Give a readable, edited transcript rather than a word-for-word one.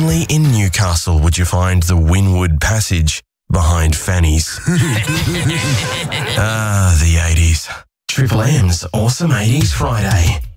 Only in Newcastle would you find the Winwood Passage behind Fanny's. The 80s. Triple M's Awesome 80s Friday.